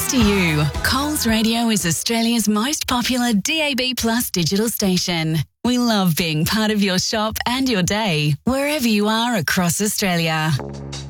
Close to you, Coles Radio is Australia's most popular DAB+ digital station. We love being part of your shop and your day, wherever you are across Australia.